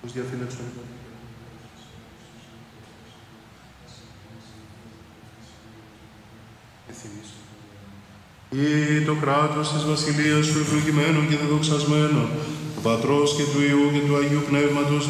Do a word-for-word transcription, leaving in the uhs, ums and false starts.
Ως διαφύλαξον. Ή το κράτος της βασιλείας σου ευλογημένο και δεδοξασμένο, του Πατρός και του Υιού και του Αγίου Πνεύματος,